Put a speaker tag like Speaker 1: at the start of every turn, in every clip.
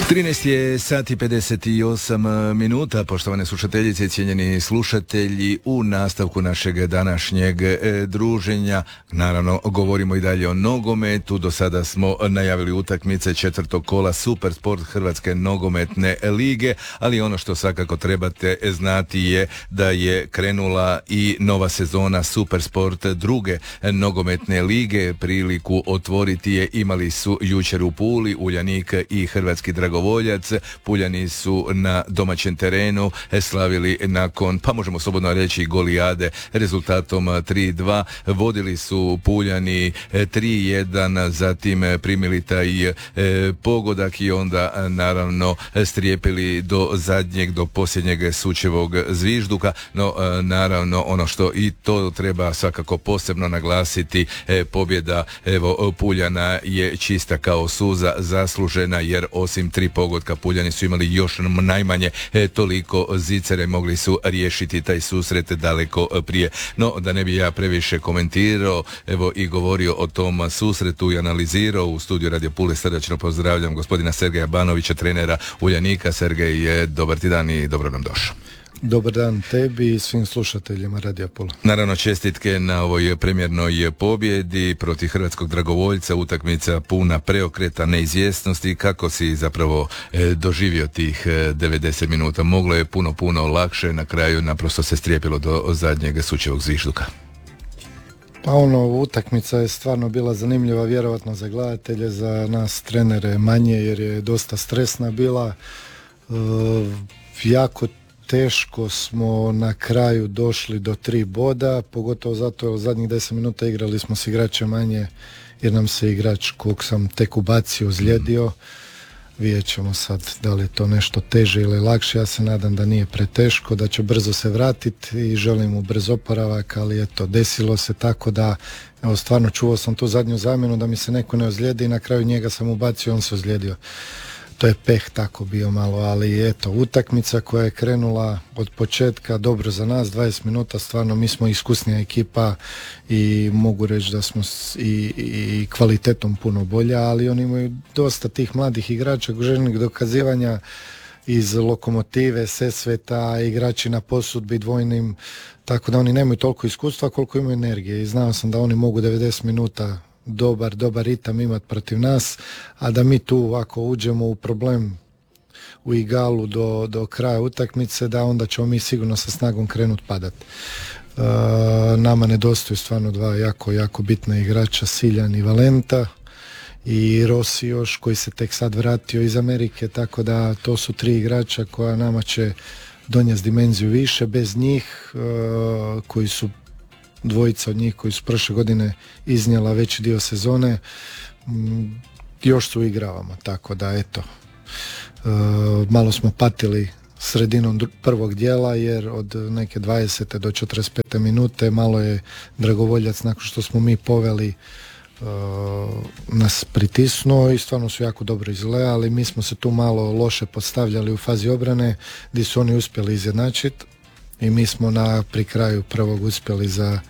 Speaker 1: 13 je sati 58 minuta, poštovane slušateljice i cijenjeni slušatelji, u nastavku našeg današnjeg druženja. Naravno, govorimo i dalje o nogometu. Do sada smo najavili utakmice četvrtog kola Supersport Hrvatske nogometne lige, ali ono što svakako trebate znati je da je krenula i nova sezona Supersport druge nogometne lige. Priliku otvoriti je imali su jučer u Puli Uljanik i Hrvatski Dragovoljac. Puljani su na domaćem terenu slavili nakon, pa možemo slobodno reći, golijade rezultatom 3-2. Vodili su Puljani 3-1, zatim primili taj pogodak i onda naravno strijepili do posljednjeg sučevog zvižduka. No naravno ono što i to treba svakako posebno naglasiti, pobjeda Puljana je čista kao suza, zaslužena, jer osim 3 pogotka Puljani su imali još najmanje toliko zicere, mogli su riješiti taj susret daleko prije. No, da ne bi ja previše komentirao i govorio o tom susretu i analizirao, u studiju Radio Pule srdačno pozdravljam gospodina Sergeja Banovića, trenera Uljanika. Sergej, dobar ti dan i dobro nam došao.
Speaker 2: Dobar dan tebi i svim slušateljima Radija Pula.
Speaker 1: Naravno, čestitke na ovoj premijernoj pobjedi protiv Hrvatskog Dragovoljca, utakmica puna preokreta, neizvjesnosti. Kako si zapravo doživio tih 90 minuta? Moglo je puno lakše, na kraju naprosto se strijepilo do zadnjeg sučevog zvižduka.
Speaker 2: Pa utakmica je stvarno bila zanimljiva, vjerovatno za gledatelje, za nas trenere manje, jer je dosta stresna bila. Jako teško smo na kraju došli do 3 boda, pogotovo zato jer zadnjih 10 minuta igrali smo s igračem manje, jer nam se igrač kog sam tek ubacio ozlijedio. Vidjet ćemo sad da li je to nešto teže ili lakše. Ja se nadam da nije preteško, da će brzo se vratiti i želim mu brz oporavak, ali eto, desilo se tako da, evo, stvarno čuvao sam tu zadnju zamjenu da mi se neko ne ozlijedi i na kraju njega sam ubacio, on se ozlijedio. To je peh tako bio malo, ali eto, utakmica koja je krenula od početka dobro za nas, 20 minuta, stvarno mi smo iskusnija ekipa i mogu reći da smo i kvalitetom puno bolja, ali oni imaju dosta tih mladih igrača, željnih dokazivanja iz Lokomotive, Sesveta, igrači na posudbi dvojnim, tako da oni nemaju toliko iskustva koliko imaju energije i znao sam da oni mogu 90 minuta dobar ritam imati protiv nas, a da mi tu ako uđemo u problem u igalu do kraja utakmice, da onda ćemo mi sigurno sa snagom krenuti padati. Nama nedostaju stvarno 2 jako bitna igrača, Siljan i Valenta, i Rossi još koji se tek sad vratio iz Amerike, tako da to su 3 igrača koja nama će donijeti dimenziju više. Bez njih, koji su dvojica od njih koji su prošle godine iznijela veći dio sezone, još su igravamo, tako da eto, malo smo patili sredinom prvog dijela, jer od neke 20. do 45. minute malo je Dragovoljac, nakon što smo mi poveli, nas pritisnuo i stvarno su jako dobro izgledali. Mi smo se tu malo loše postavljali u fazi obrane gdje su oni uspjeli izjednačiti i mi smo pri kraju prvog uspjeli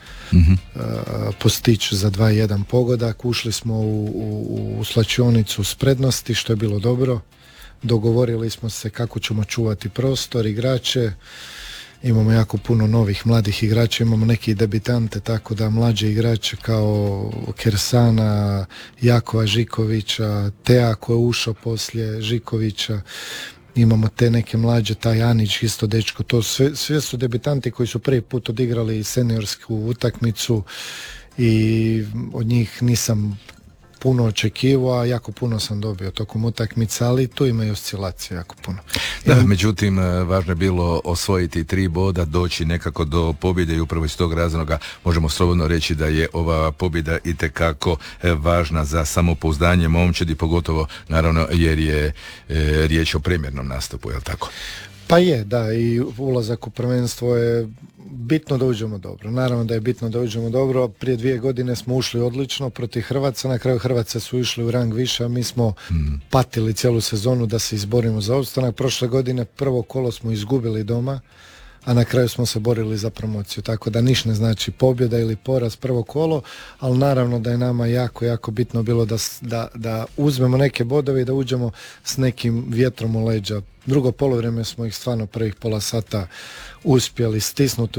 Speaker 2: postići za 2-1 pogodak. Ušli smo u slačionicu s prednosti, što je bilo dobro. Dogovorili smo se kako ćemo čuvati prostor, igrače. Imamo jako puno novih mladih igrača, imamo neki debitante, tako da mlađe igrače kao Kersana, Jakova Žikovića, Tea koji je ušao poslije Žikovića. Imamo te neke mlađe, taj Anić, isto dečko, to sve su debitanti koji su prvi put odigrali seniorsku utakmicu i od njih nisam puno očekivao, a jako puno sam dobio tokom utakmica, ali tu ima i oscilacije jako puno.
Speaker 1: Da, međutim, važno je bilo osvojiti 3 boda, doći nekako do pobjede i upravo iz tog razloga možemo slobodno reći da je ova pobjeda itekako važna za samopouzdanje momčadi, pogotovo naravno jer je riječ o premijernom nastupu, je li tako?
Speaker 2: Pa je, da, i ulazak u prvenstvo je bitno da uđemo dobro. Naravno da je bitno da uđemo dobro. Prije 2 godine smo ušli odlično protiv Hrvatska, na kraju Hrvatska su išli u rang više, a mi smo patili cijelu sezonu da se izborimo za opstanak. Prošle godine prvo kolo smo izgubili doma, a na kraju smo se borili za promociju, tako da ništa ne znači pobjeda ili poraz prvo kolo, ali naravno da je nama jako bitno bilo da uzmemo neke bodove i da uđemo s nekim vjetrom u leđa. Drugo polovrijeme smo ih stvarno prvih pola sata uspjeli stisnuti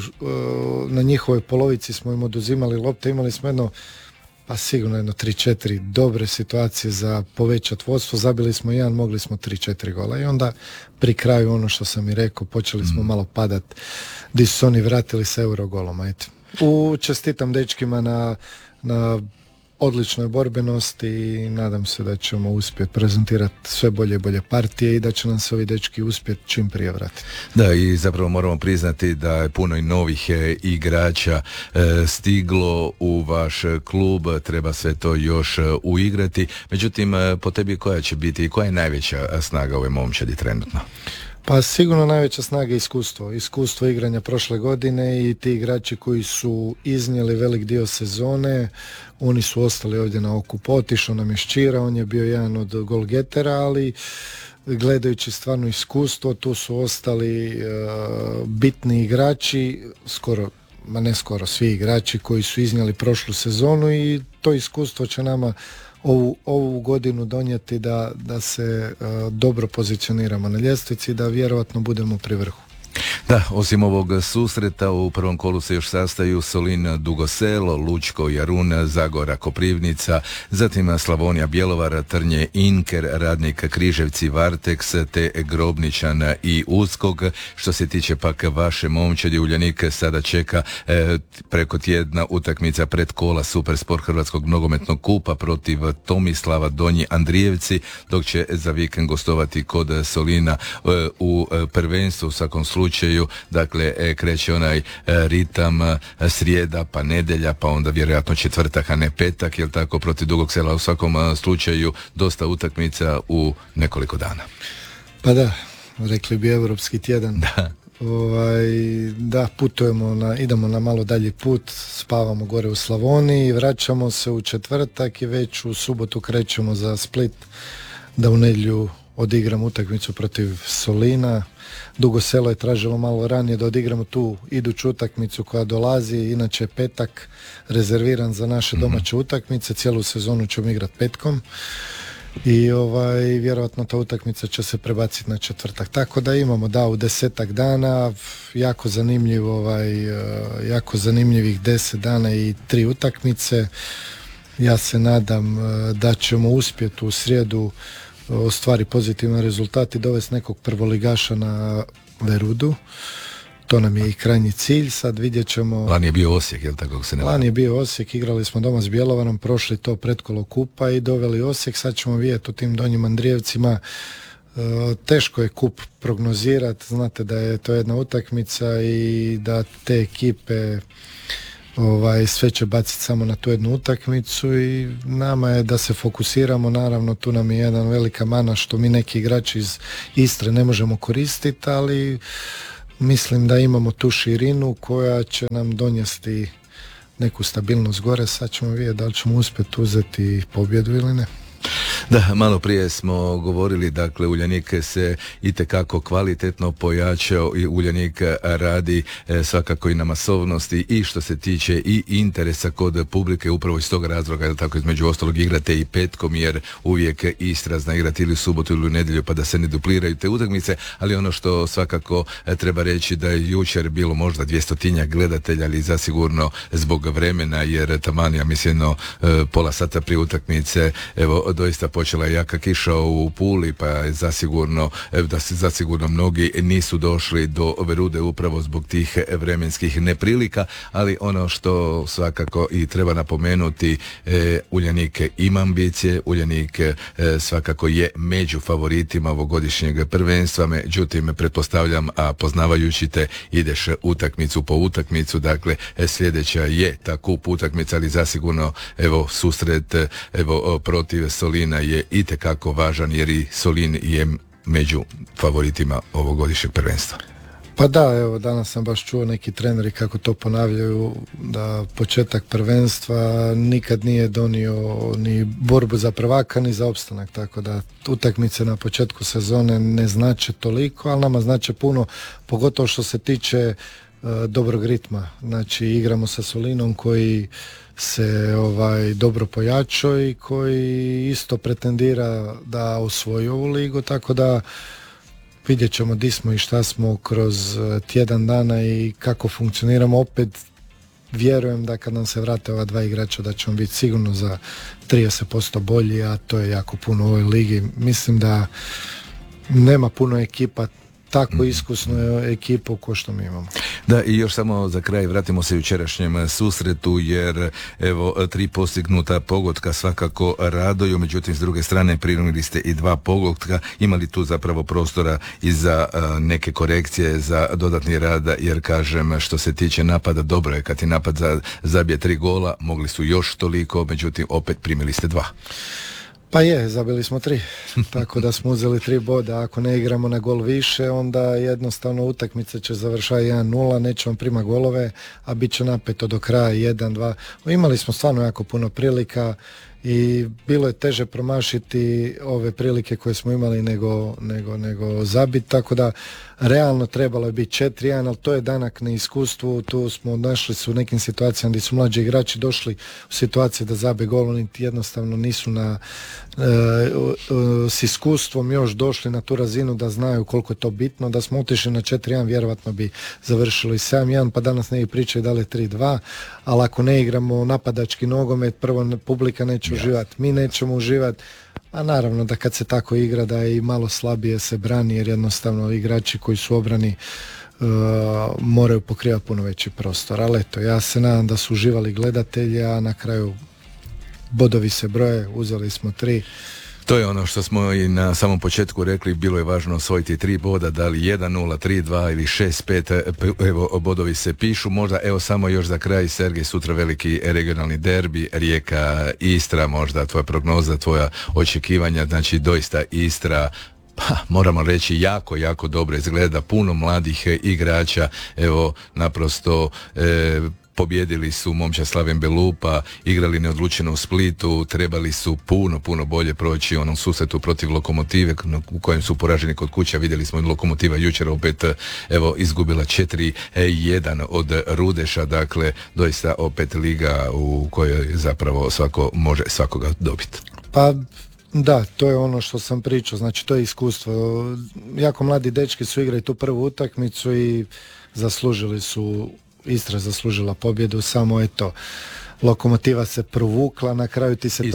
Speaker 2: na njihovoj polovici smo im oduzimali lopte, imali smo sigurno 3-4 dobre situacije za povećati vodstvo, zabili smo jedan, mogli smo 3-4 gola i onda pri kraju ono što sam i rekao, počeli smo malo padat, gdje su oni vratili sa Eurogolom. Čestitam dečkima na odličnoj borbenosti i nadam se da ćemo uspjeti prezentirati sve bolje i bolje partije i da će nam se ovi dečki uspjeti čim prije vratiti.
Speaker 1: Da, i zapravo moramo priznati da je puno i novih igrača stiglo u vaš klub, treba sve to još uigrati. Međutim, po tebi koja će biti i koja je najveća snaga ove momčadi trenutno?
Speaker 2: Pa sigurno najveća snaga je iskustvo igranja prošle godine i ti igrači koji su iznijeli velik dio sezone, oni su ostali ovdje na okupu. Otišao nam je Ščira, on je bio jedan od golgetera, ali gledajući stvarno iskustvo, tu su ostali bitni igrači, svi igrači koji su iznijeli prošlu sezonu i to iskustvo će nama ovu godinu donijeti da se dobro pozicioniramo na ljestvici i da vjerojatno budemo pri vrhu.
Speaker 1: Da, osim ovog susreta u prvom kolu se još sastaju Solin Dugo Selo, Lučko Jarun, Zagora Koprivnica, zatim Slavonija Bjelovar, Trnje Inker, Radnik Križevci, Varteks te Grobničan i Uskog. Što se tiče pak vaše momčadi, Uljanik sada čeka preko tjedna utakmica pred kola Supersport Hrvatskog nogometnog kupa protiv Tomislava Donji Andrijevci, dok će za vikend gostovati kod Solina u prvenstvu. U svakom slučaju, dakle, kreće onaj ritam srijeda, pa nedjelja, pa onda vjerojatno četvrtak, a ne petak, jel tako, protiv Dugog Sela. U svakom slučaju dosta utakmica u nekoliko dana.
Speaker 2: Pa da, rekli bi europski tjedan. Da, idemo na malo dalji put, spavamo gore u Slavoniji, vraćamo se u četvrtak i već u subotu krećemo za Split da u nedjelju odigramo utakmicu protiv Solina. Dugo Selo je tražilo malo ranije da odigramo tu iduću utakmicu koja dolazi, inače petak rezerviran za naše domaće utakmice, cijelu sezonu ćemo igrati petkom i vjerojatno ta utakmica će se prebaciti na četvrtak. Tako da imamo u 10 dana jako zanimljivih 10 dana i 3 utakmice. Ja se nadam da ćemo uspjeti u srijedu ostvari pozitivan rezultat i dovesti nekog prvoligaša na Verudu. To nam je i krajnji cilj, sad vidjet ćemo.
Speaker 1: Lani je bio Osijek, jel tako se ne?
Speaker 2: Lani je bio Osijek, igrali smo doma s Bjelovarom, prošli to pretkolo kupa i doveli Osijek, sad ćemo vidjeti u tim Donjim Andrijevcima. Teško je kup prognozirati, znate da je to jedna utakmica i da te ekipe sve će baciti samo na tu jednu utakmicu i nama je da se fokusiramo, naravno tu nam je jedan velika mana što mi neki igrači iz Istre ne možemo koristiti, ali mislim da imamo tu širinu koja će nam donijeti neku stabilnost gore, sad ćemo vidjeti da li ćemo uspjeti uzeti pobjedu ili ne.
Speaker 1: Da, malo prije smo govorili, dakle, Uljanik se itekako kvalitetno pojačao i Uljanik radi svakako i na masovnosti i što se tiče i interesa kod publike, upravo iz tog razloga, jel tako, između ostalog igrate i petkom, jer uvijek Istra zna igrati ili u subotu ili u nedjelju pa da se ne dupliraju te utakmice, ali ono što svakako treba reći da je jučer bilo možda 200 gledatelja, ali zasigurno zbog vremena, jer taman, ja mislim, pola sata prije utakmice, evo, doista počela je jaka kiša u Puli, pa je zasigurno mnogi nisu došli do Verude upravo zbog tih vremenskih neprilika, ali ono što svakako i treba napomenuti, Uljanik ima ambicije, Uljanik svakako je među favoritima ovogodišnjeg prvenstva, međutim, pretpostavljam, a poznavajući te, ideš utakmicu po utakmicu, dakle, sljedeća je ta kup utakmica, ali zasigurno, evo, susret, evo, protiv Solina je itekako važan, jer i Solin je među favoritima ovogodišnjeg prvenstva.
Speaker 2: Pa da, evo, danas sam baš čuo neki treneri kako to ponavljaju, da početak prvenstva nikad nije donio ni borbu za prvaka ni za opstanak, tako da utakmice na početku sezone ne znače toliko, ali nama znače puno, pogotovo što se tiče dobrog ritma. Znači igramo sa Solinom koji se dobro pojačao i koji isto pretendira da osvoji ovu ligu, tako da vidjet ćemo di smo i šta smo kroz tjedan dana i kako funkcioniramo. Opet vjerujem da kad nam se vrate ova dva igrača da ćemo biti sigurno za 30% bolji, a to je jako puno u ovoj ligi. Mislim da nema puno ekipa tako iskusnu ekipu ko što mi imamo.
Speaker 1: Da, i još samo za kraj vratimo se jučerašnjem susretu, jer evo 3 postignuta pogotka svakako raduju, međutim s druge strane primili ste i 2 pogotka, imali tu zapravo prostora i za neke korekcije, za dodatni rad, jer kažem što se tiče napada, dobro je kad ti napad zabije 3 gola, mogli su još toliko, međutim opet primili ste 2.
Speaker 2: Pa je, zabili smo 3, tako da smo uzeli 3 boda. Ako ne igramo na gol više, onda jednostavno utakmica će završati 1-0, nećemo prima golove, a bit će napeto do kraja 1-2. Imali smo stvarno jako puno prilika i bilo je teže promašiti ove prilike koje smo imali nego zabiti, tako da realno trebalo je biti 4-1, ali to je danak na iskustvu. Tu smo našli su u nekim situacijama gdje su mlađi igrači došli u situacije da zabe gol, niti jednostavno nisu s iskustvom još došli na tu razinu da znaju koliko je to bitno. Da smo otišli na 4-1 vjerovatno bi završili 7-1, pa danas ne pričaju da li 3-2, ali ako ne igramo napadački nogomet, prvo publika neće uživati, mi nećemo uživati. A naravno da kad se tako igra da i malo slabije se brani, jer jednostavno igrači koji su obrani moraju pokrivati puno veći prostor. Ali eto, ja se nadam da su uživali gledatelji, a na kraju bodovi se broje, uzeli smo 3.
Speaker 1: To je ono što smo i na samom početku rekli, bilo je važno osvojiti 3 boda, da li 1-0, 3-2 ili 6-5, evo bodovi se pišu. Možda evo samo još za kraj, Sergej, sutra veliki regionalni derbi, Rijeka Istra, možda tvoja prognoza, tvoja očekivanja, znači doista Istra, pa moramo reći jako dobro izgleda, puno mladih igrača, evo naprosto pobjedili su momčad Slaven Belupa, igrali neodlučeno u Splitu, trebali su puno bolje proći onom susretu protiv Lokomotive u kojem su poraženi kod kuća. Vidjeli smo Lokomotiva jučer opet evo izgubila 4-1 od Rudeša, dakle doista opet liga u kojoj zapravo svako može svakoga dobiti.
Speaker 2: Pa da, to je ono što sam pričao, znači to je iskustvo. Jako mladi dečki su igrali tu prvu utakmicu i zaslužili su, Istra zaslužila pobjedu, samo eto Lokomotiva se provukla, na kraju ti se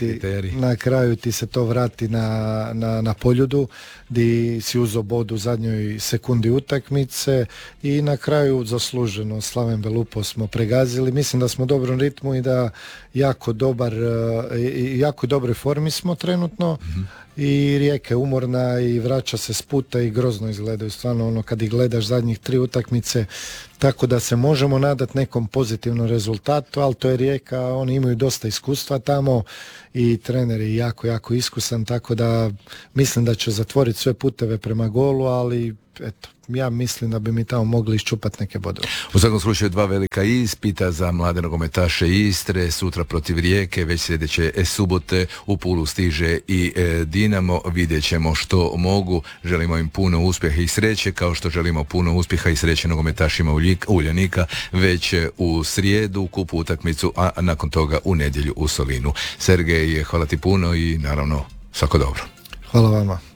Speaker 2: to vrati na Poljudu gdje si uzeo bod u zadnjoj sekundi utakmice i na kraju zasluženo Slaven Belupo smo pregazili. Mislim da smo u dobrom ritmu i da jako dobroj formi smo trenutno. I Rijeka je umorna i vraća se s puta i grozno izgledaju stvarno ono kad ih gledaš zadnjih 3 utakmice, tako da se možemo nadati nekom pozitivnom rezultatu, ali to je Rijeka, oni imaju dosta iskustva tamo i trener je jako iskusan, tako da mislim da će zatvoriti sve puteve prema golu, ali eto, ja mislim da bi mi tamo mogli iščupati neke bodove.
Speaker 1: U svakom slučaju 2 velika ispita za mlade nogometaše Istre, sutra protiv Rijeke, već sljedeće subote u Pulu stiže i Dinamo, vidjet ćemo što mogu, želimo im puno uspjeha i sreće, kao što želimo puno uspjeha i sreće nogometašima Uljanika već u srijedu kupu utakmicu, a nakon toga u nedjelju u Solinu. Sergej, hvala ti puno i naravno svako dobro.
Speaker 2: Hvala vama.